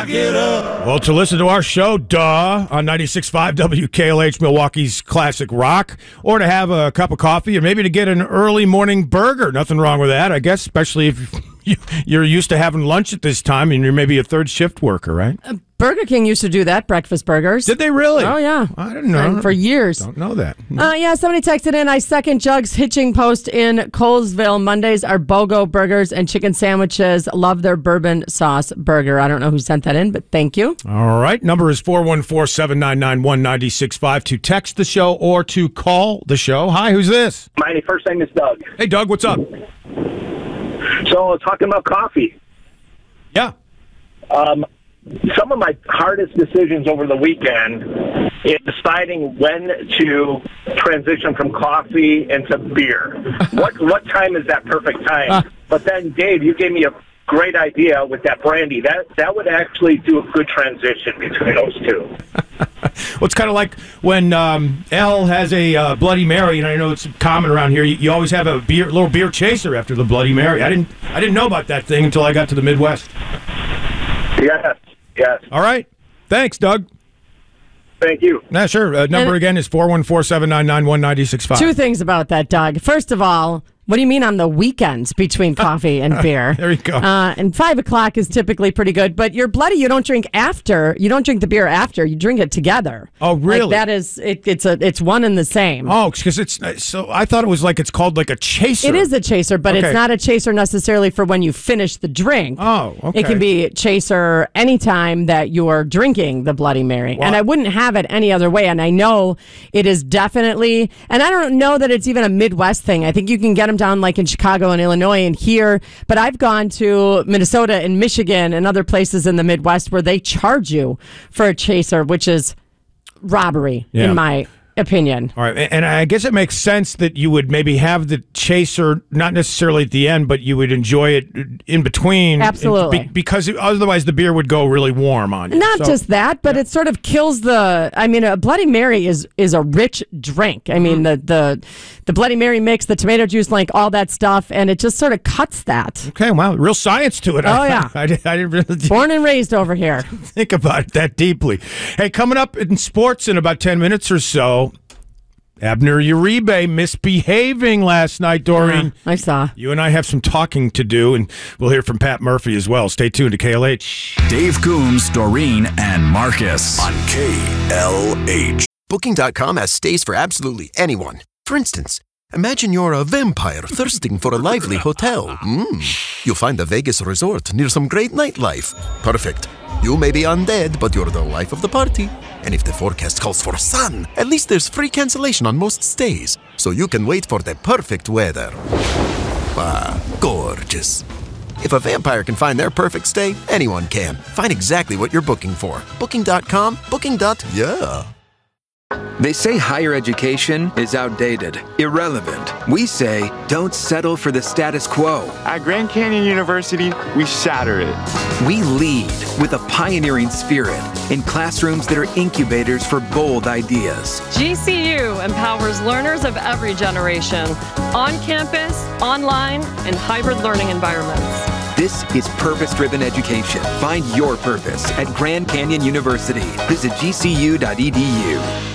Rock it up. Well, to listen to our show, on 96.5 WKLH, Milwaukee's Classic Rock, or to have a cup of coffee, or maybe to get an early morning burger. Nothing wrong with that, I guess, especially if you're used to having lunch at this time and you're maybe a third shift worker, right? Burger King used to do that, breakfast burgers. Did they really? Oh, yeah. I didn't know. And for years. Don't know that. Yeah, somebody texted in, I second Jug's hitching post in Colesville. Mondays are BOGO burgers and chicken sandwiches. Love their bourbon sauce burger. I don't know who sent that in, but thank you. All right. Number is 414-799-1965 to text the show or to call the show. Hi, who's this? My first name is Doug. Hey, Doug, what's up? So, talking about coffee. Yeah. Some of my hardest decisions over the weekend is deciding when to transition from coffee into beer. What time is that perfect time? But then, Dave, you gave me a great idea with that brandy. That would actually do a good transition between those two. Well, it's kind of like when Elle has a Bloody Mary, and I know it's common around here. You always have a little beer chaser after the Bloody Mary. I didn't know about that thing until I got to the Midwest. Yes. All right. Thanks, Doug. Thank you. Nah, sure. Number again is 414-799-1965. Two things about that, Doug. First of all, what do you mean on the weekends between coffee and beer? There you go. And 5 o'clock is typically pretty good. But your Bloody, you don't drink after. You don't drink the beer after. You drink it together. Oh, really? Like that is it's one and the same. Oh, because so I thought it was like it's called like a chaser. It is a chaser, but Okay. it's not a chaser necessarily for when you finish the drink. Oh, okay. It can be chaser anytime that you're drinking the Bloody Mary. Well, and I wouldn't have it any other way. And I know it is definitely, and I don't know that it's even a Midwest thing. I think you can get them down like in Chicago and Illinois and here, but I've gone to Minnesota and Michigan and other places in the Midwest where they charge you for a chaser, which is robbery in my opinion. All right, and I guess it makes sense that you would maybe have the chaser, not necessarily at the end, but you would enjoy it in between. Absolutely. Because otherwise the beer would go really warm on you. Not just that, but it sort of kills a Bloody Mary is a rich drink. I mean, the Bloody Mary mix, the tomato juice, like all that stuff, and it just sort of cuts that. Okay, wow, real science to it. Oh, yeah. I didn't really Born and raised over here. think about it that deeply. Hey, coming up in sports in about 10 minutes or so, Abner Uribe misbehaving last night, Doreen. I saw. You and I have some talking to do, and we'll hear from Pat Murphy as well. Stay tuned to KLH. Dave Coombs, Doreen, and Marcus On KLH. Booking.com has stays for absolutely anyone. For instance, imagine you're a vampire thirsting for a lively hotel. You'll find a Vegas resort near some great nightlife. Perfect. You may be undead, but you're the life of the party. And if the forecast calls for sun, at least there's free cancellation on most stays, so you can wait for the perfect weather. Gorgeous. If a vampire can find their perfect stay, anyone can. Find exactly what you're booking for. Booking.com, booking.yeah. They say higher education is outdated, irrelevant. We say don't settle for the status quo. At Grand Canyon University, we shatter it. We lead with a pioneering spirit in classrooms that are incubators for bold ideas. GCU empowers learners of every generation, on campus, online, and hybrid learning environments. This is purpose-driven education. Find your purpose at Grand Canyon University. Visit gcu.edu.